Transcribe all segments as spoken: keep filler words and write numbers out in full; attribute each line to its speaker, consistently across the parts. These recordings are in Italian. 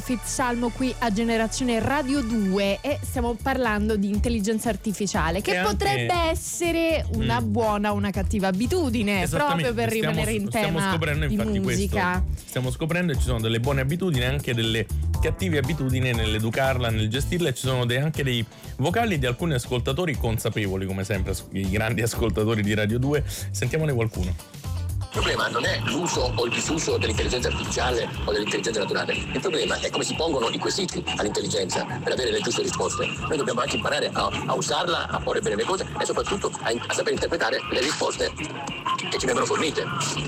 Speaker 1: Fit Salmo qui a Generazione Radio due e stiamo parlando di intelligenza artificiale che, che potrebbe anche... essere una mm. buona o una cattiva abitudine, proprio per
Speaker 2: stiamo,
Speaker 1: rimanere in
Speaker 2: stiamo
Speaker 1: tema
Speaker 2: scoprendo,
Speaker 1: di
Speaker 2: infatti,
Speaker 1: musica.
Speaker 2: Questo. Stiamo scoprendo che ci sono delle buone abitudini e anche delle cattive abitudini nell'educarla, nel gestirla, e ci sono dei, anche dei vocali di alcuni ascoltatori consapevoli, come sempre i grandi ascoltatori di Radio due. Sentiamone qualcuno.
Speaker 3: Il problema non è l'uso o il disuso dell'intelligenza artificiale o dell'intelligenza naturale. Il problema è come si pongono i quesiti all'intelligenza per avere le giuste risposte. Noi dobbiamo anche imparare a, a usarla, a porre bene le cose e soprattutto a, a saper interpretare le risposte che ci vengono fornite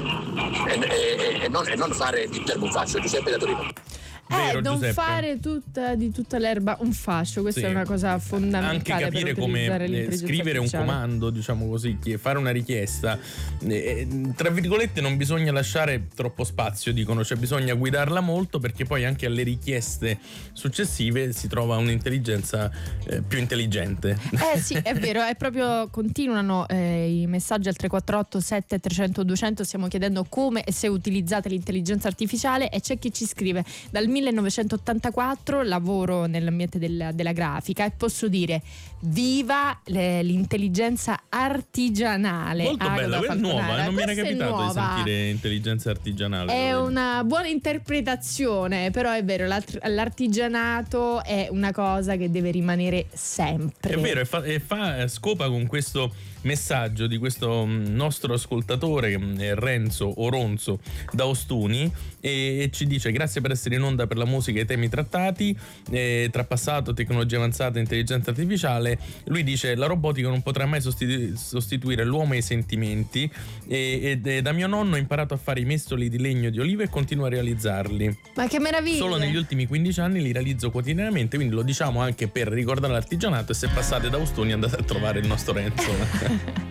Speaker 3: e, e, e, non, e non fare il termo un fascio. Giuseppe da Torino.
Speaker 1: Eh,
Speaker 2: Vero,
Speaker 1: non
Speaker 2: Giuseppe.
Speaker 1: fare tutta, di tutta l'erba un fascio, questa
Speaker 2: sì.
Speaker 1: è una cosa fondamentale.
Speaker 2: Anche capire
Speaker 1: per
Speaker 2: come scrivere un
Speaker 1: artificiale.
Speaker 2: comando, diciamo così, fare una richiesta, eh, tra virgolette non bisogna lasciare troppo spazio, dicono, cioè bisogna guidarla molto, perché poi anche alle richieste successive si trova un'intelligenza eh, più intelligente.
Speaker 1: Eh sì, è vero, è proprio, continuano eh, i messaggi al tre quattro otto sette tre zero zero duecento, stiamo chiedendo come e se utilizzate l'intelligenza artificiale, e c'è chi ci scrive: dal millenovecentottantaquattro lavoro nell'ambiente della, della grafica e posso dire viva le, l'intelligenza artigianale.
Speaker 2: Molto
Speaker 1: ah,
Speaker 2: bella, questa è nuova, non mi era capitato
Speaker 1: nuova.
Speaker 2: di sentire intelligenza artigianale.
Speaker 1: È una buona interpretazione, però è vero, l'artigianato è una cosa che deve rimanere sempre.
Speaker 2: È vero, e fa, e fa scopa con questo messaggio di questo nostro ascoltatore Renzo Oronzo da Ostuni, e ci dice: grazie per essere in onda, per la musica e i temi trattati, eh, tra passato, tecnologia avanzata e intelligenza artificiale. Lui dice: la robotica non potrà mai sostitu- sostituire l'uomo e i sentimenti, e, e, e da mio nonno ho imparato a fare i mestoli di legno di oliva e continuo a realizzarli.
Speaker 1: Ma che meraviglia!
Speaker 2: Solo negli ultimi quindici anni li realizzo quotidianamente, quindi lo diciamo anche per ricordare l'artigianato, e se passate da Ostuni andate a trovare il nostro Renzo.